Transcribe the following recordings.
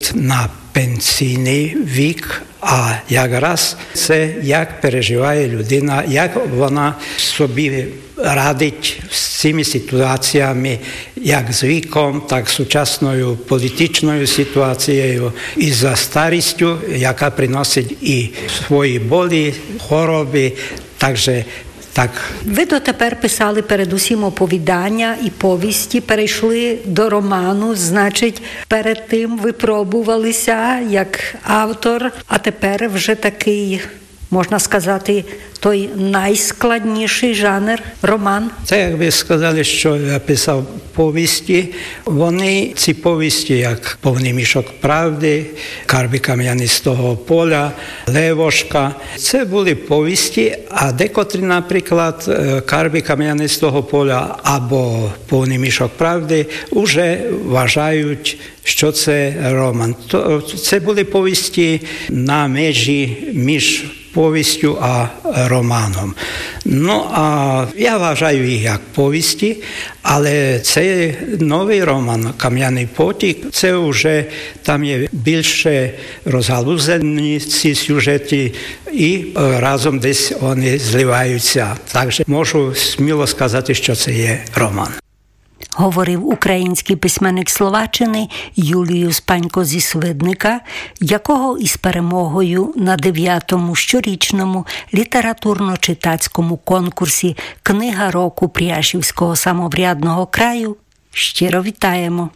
dochodit na пенсійний вік, а якраз це як переживає людина, як вона собі радить з цими ситуаціями, як з віком, так з сучасною політичною ситуацією і за старістю, яка приносить і свої болі, хвороби, так. Ви дотепер писали передусім оповідання і повісті, перейшли до роману, значить, перед тим ви пробувалися як автор, а тепер вже такий, можна сказати, той найскладніший жанр – роман. Це, як ви сказали, що я писав повісті, ці повісті, як «Повний мішок правди», «Карби кам'янистого поля», «Левошка», це були повісті, а декотрі, наприклад, «Карби кам'янистого поля» або «Повний мішок правди» вже вважають, що це роман. Це були повісті на межі між повістю а романом. А я вважаю їх як повісті, але це новий роман «Кам'яний потік», це вже там є більше розгалузені ці сюжети і разом десь вони зливаються. Так можу сміло сказати, що це є роман. Говорив український письменник Словаччини Юліус Панько зі Свидника, якого із перемогою на 9-му щорічному літературно-читацькому конкурсі «Книга року Пряшівського самоврядного краю» щиро вітаємо.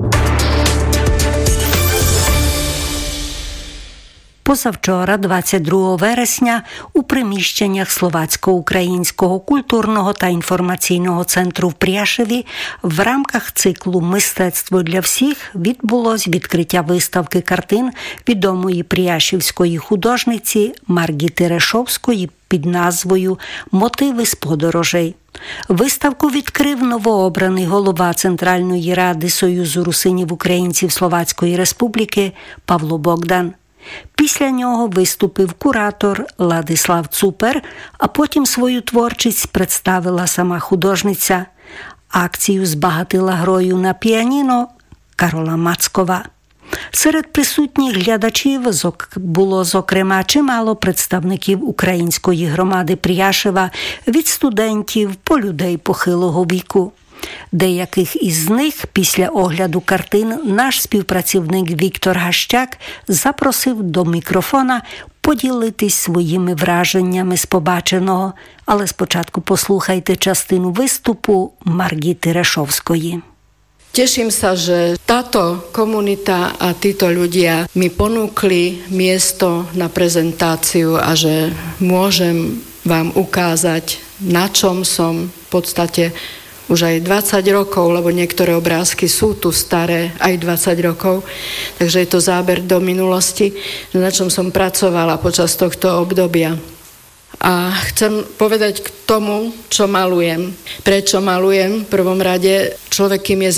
Позавчора, 22 вересня, у приміщеннях Словацько-Українського культурного та інформаційного центру в Пряшеві в рамках циклу «Мистецтво для всіх» відбулось відкриття виставки картин відомої пряшівської художниці Маргіти Решовської під назвою «Мотиви з подорожей». Виставку відкрив новообраний голова Центральної ради Союзу русинів-українців Словацької Республіки Павло Богдан. Після нього виступив куратор Ладислав Цупер, а потім свою творчість представила сама художниця. Акцію збагатила грою на піаніно Карола Мацкова. Серед присутніх глядачів було, зокрема, чимало представників української громади Пряшева, від студентів по людей похилого віку. Деяких із них після огляду картин наш співпрацівник Віктор Гащак запросив до мікрофона поділитись своїми враженнями з побаченого. Але спочатку послухайте частину виступу Маргіти Решовської. Teším sa, že táto komunita a títo ľudia mi ponúkli miesto na prezentáciu a že môžem vám ukázať, na čom som v podstate už aj 20 rokov, lebo niektoré obrázky sú tu staré aj 20 rokov, takže je to záber do minulosti, na čom som pracovala počas tohto obdobia. A chcem povedať k tomu, čo malujem. Prečo malujem? V prvom rade človek, kým je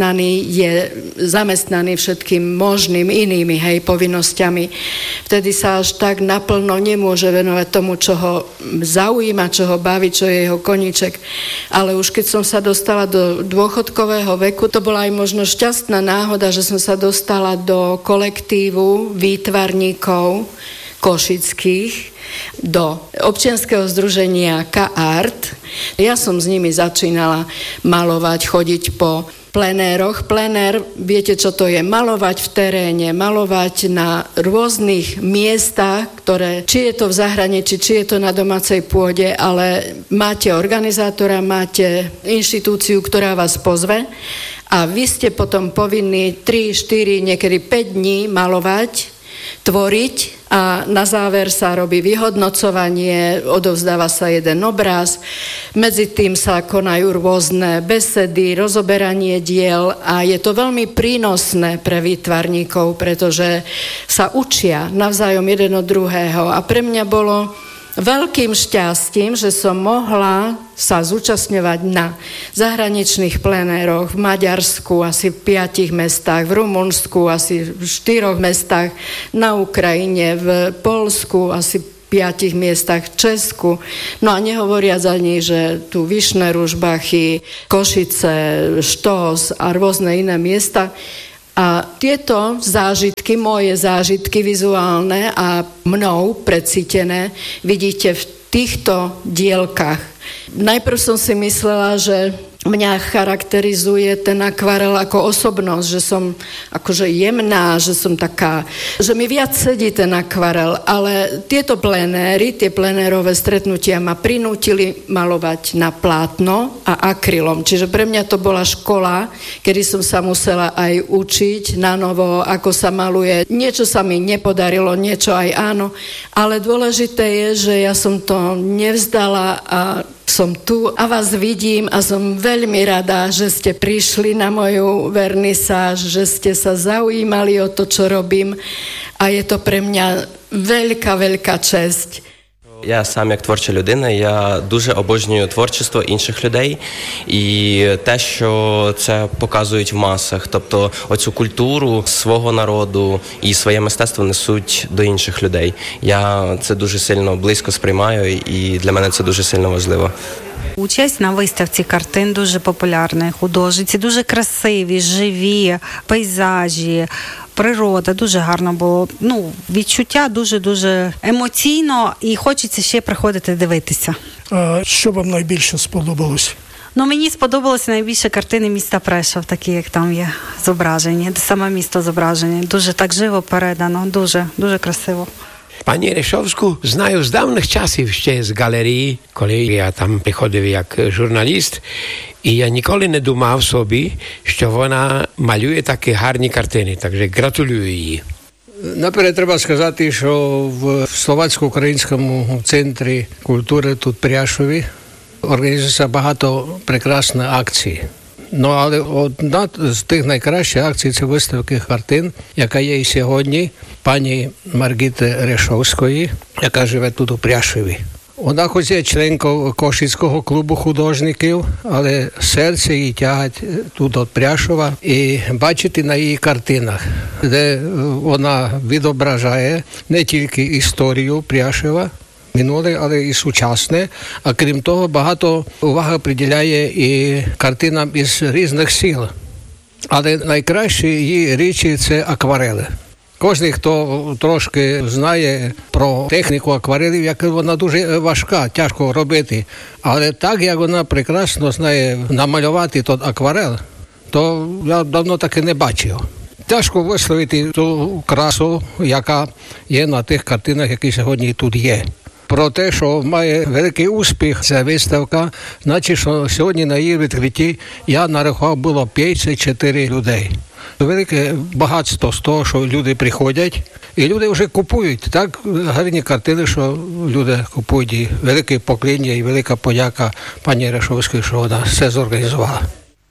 zamestnaný všetkým možným inými povinnosťami. Vtedy sa až tak naplno nemôže venovať tomu, čo ho zaujíma, čo ho baví, čo je jeho koníček. Ale už keď som sa dostala do dôchodkového veku, to bola aj možno šťastná náhoda, že som sa dostala do kolektívu výtvarníkov košických, do občianskeho združenia K-Art. Ja som s nimi začínala malovať, chodiť po plenéroch. Plenér, viete, čo to je? Malovať v teréne, malovať na rôznych miestach, ktoré, či je to v zahraničí, či je to na domácej pôde, ale máte organizátora, máte inštitúciu, ktorá vás pozve a vy ste potom povinní 3, 4, niekedy 5 dní malovať, tvoriť a na záver sa robí vyhodnocovanie, odovzdáva sa jeden obraz, medzi tým sa konajú rôzne besedy, rozoberanie diel a je to veľmi prínosné pre výtvarníkov, pretože sa učia navzájom jeden od druhého a pre mňa bolo veľkým šťastím, že som mohla sa zúčastňovať na zahraničných plenéroch v Maďarsku, asi v 5 mestách, v Rumunsku, asi v 4 mestách, na Ukrajine, v Poľsku, asi v 5 miestach, v Česku. No a nehovoriac ani, že tu Vyšné Ružbachy, Košice, Štós a rôzne iné miesta. A tieto zážitky, moje zážitky vizuálne a mnou precítené, vidíte v týchto dielkach. Najprv som si myslela, že mňa charakterizuje ten akvarel ako osobnosť, že som akože jemná, že som taká, že mi viac sedí ten akvarel, ale tieto plenéry, tie plenérové stretnutia ma prinútili malovať na plátno a akrylom. Čiže pre mňa to bola škola, kedy som sa musela aj učiť na novo, ako sa maluje. Niečo sa mi nepodarilo, niečo aj áno, ale dôležité je, že ja som to nevzdala a som tu a vás vidím a som veľmi rada, že ste prišli na moju vernisáž, že ste sa zaujímali o to, čo robím a je to pre mňa veľká česť. Я сам як творча людина, я дуже обожнюю творчество інших людей і те, що це показують в масах, тобто оцю культуру свого народу і своє мистецтво несуть до інших людей. Я це дуже сильно близько сприймаю і для мене це дуже сильно важливо. Участь на виставці картин дуже популярної, художниці, дуже красиві, живі, пейзажі, природа, дуже гарно було. Відчуття дуже емоційно і хочеться ще приходити дивитися. А що вам найбільше сподобалось? Мені сподобалися найбільше картини міста Прешов, такі, як там є зображені, де саме місто зображені. Дуже так живо передано, дуже красиво. Пані Решовську знаю з давніх часів ще з галереї, коли я там приходив як журналіст, і я ніколи не думав собі, що вона малює такі гарні картини, так що гратулюю їй. Наперед треба сказати, що в Словацько-українському центрі культури тут Пряшові організується багато прекрасних акцій. Але одна з тих найкращих акцій – це виставки картин, яка є і сьогодні, пані Маргіти Решовської, яка живе тут у Пряшеві. Вона хоч є членкою Кошицького клубу художників, але серце її тягать тут до Пряшова і бачити на її картинах, де вона відображає не тільки історію Пряшева, минуле, але і сучасне, а крім того, багато уваги приділяє і картинам із різних сіл. Але найкращі її речі – це акварели. Кожен, хто трошки знає про техніку акварелів, як вона дуже важка, тяжко робити. Але так, як вона прекрасно знає намалювати той акварел, то я давно таки не бачив. Тяжко висловити ту красу, яка є на тих картинах, які сьогодні тут є. Про те, що має великий успіх ця виставка, значить, що сьогодні на її відкритті я нарахував було 54 людей. Велике багатство з того, що люди приходять, і люди вже купують. Так гарні картини, що люди купують. І велике покління, і велика подяка пані Решовській, що вона все зорганізувала.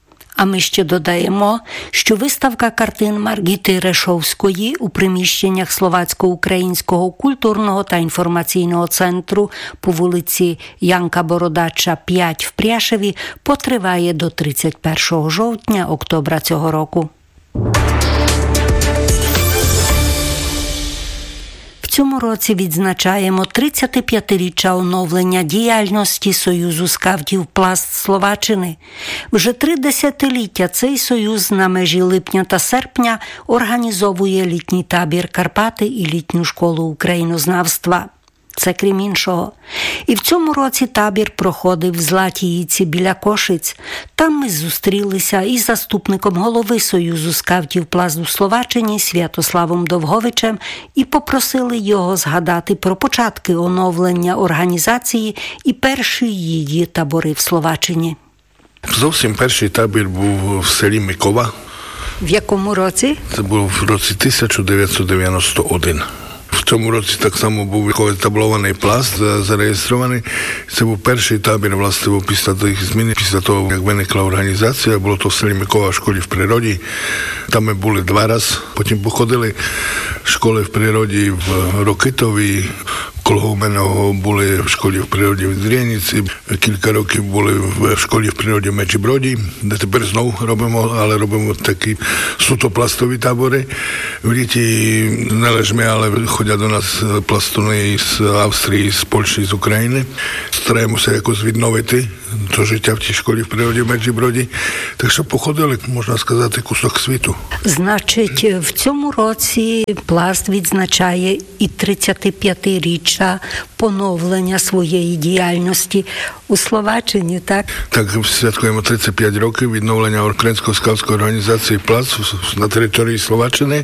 А ми ще додаємо, що виставка картин Маргіти Решовської у приміщеннях Словацько-українського культурного та інформаційного центру по вулиці Янка Бородача, 5 в Пряшеві потриває до 31 жовтня-октября цього року. В цьому році відзначаємо 35-річчя оновлення діяльності Союзу скаутів «Пласт» Словаччини. Вже 3 десятиліття цей союз на межі липня та серпня організовує літній табір «Карпати» і літню школу українознавства. Це крім іншого. І в цьому році табір проходив в Златіїці біля Кошиць. Там ми зустрілися із заступником голови Союзу скаутів «Пласт» у Словаччині Святославом Довговичем і попросили його згадати про початки оновлення організації і перші її табори в Словаччині. Зовсім перший табір був в селі Микова. В якому році? Це був в році 1991. В цьому році так само був етаблований «Пласт», зареєстрований. Це був перший табір, власне, після тих змін, після того, як виникла організація. Було то в селі Микова, в школі в природі. Там ми були 2 рази. Потім походили школи в природі в Рокитові, коло мене були в школі в природі в Дрєніці, кілька років були в школі в природі в Мечіброді, де тепер знову робимо, але робимо такі суто пластові табори. В літі не лежимо, але ходять до нас пластуни з Австрії, з Польщі, з України. Стараємося якось відновити до життя в тій школі в природі в Меджиброді. Так що походили, можна сказати, кусок світу. Значить, в цьому році Пласт відзначає і 35-річчя поновлення своєї діяльності у Словаччині, так? Так, святкуємо 35 років відновлення Української скаутської організації Пласт на території Словаччини.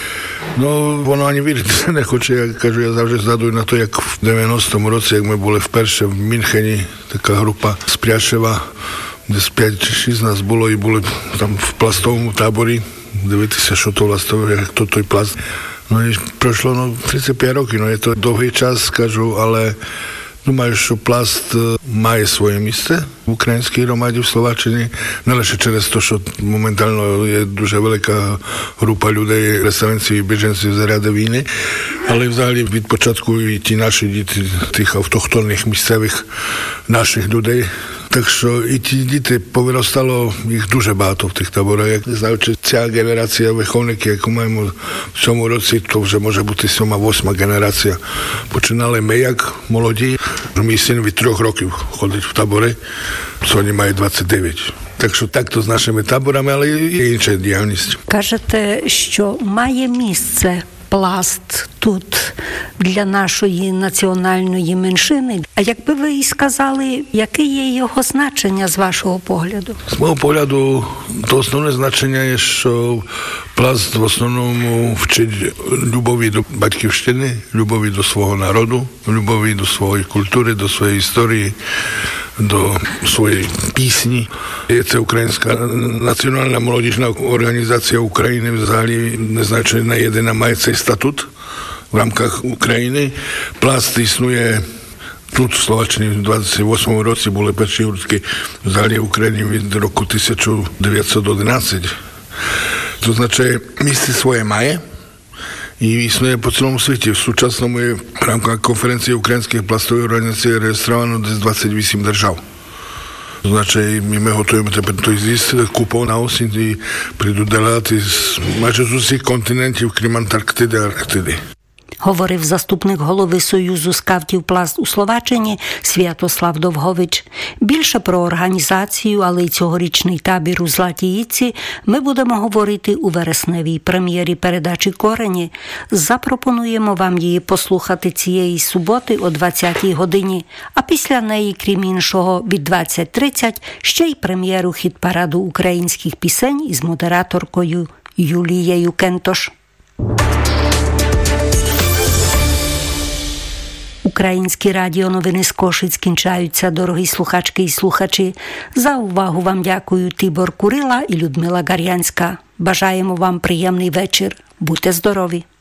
Ну, воно ані вірити не хоче. Я кажу, я завжди згадую на те, як в 90-му році, як ми були вперше в Мюнхені, така група з Пряшева, десь 5 чи 6 нас було, і були там в пластовому таборі, дивитися, що то пластове, як то той пласт. Ну, і пройшло 35 років, є то довгий час, скажу, але думаю, що Пласт має своє місце в українській громаді в Словаччині, не лише через те, що моментально є дуже велика група людей, переселенців і біженців заради війни, але взагалі від початку і ті наші діти, тих автохтонних місцевих наших людей. Так що і ті діти повиростало, їх дуже багато в тих таборах. Як не знаю, чи ця генерація виховників, яку маємо в цьому році, то вже може бути 7-8 генерація. Починали ми як молоді. Мій син від 3 років ходить в табори, сьогодні має 29. Так що так-то з нашими таборами, але є інша діяльність. Кажете, що має місце Пласт тут для нашої національної меншини. А якби ви і сказали, яке є його значення з вашого погляду? З мого погляду, то основне значення є, що Пласт в основному вчить любові до батьківщини, любові до свого народу, любові до своєї культури, до своєї історії, до своєї пісні. Це Українська національна молодіжна організація України, взагалі, не знаю, чи не єдина має цей статут в рамках України. Пласт існує тут, в Словаччині, в 28-му році були перші гуртки взагалі в Україні від року 1911. To znaczy, miejsce swoje maje i istnieje po całym świecie. W сучасному w ramach konferencji ukraińskiej plastowej organizacji rejestrowano 28 держав. To znaczy, my gotujemy tепер той з'їзд купу на осінь і прийдуть делегати майже з усіх континентів, крім Антарктиди, Арктиди. Говорив заступник голови Союзу скаутів Пласт у Словаччині Святослав Довгович. Більше про організацію, але й цьогорічний табір у Златіїці ми будемо говорити у вересневій прем'єрі передачі «Корені». Запропонуємо вам її послухати цієї суботи о 20-й годині, а після неї, крім іншого, від 20:30 ще й прем'єру хіт-параду українських пісень із модераторкою Юлією Кентош. Українські радіоновини з Кошиць кінчаються, дорогі слухачки і слухачі. За увагу вам дякую Тибор Курила і Людмила Гар'янська. Бажаємо вам приємний вечір. Будьте здорові!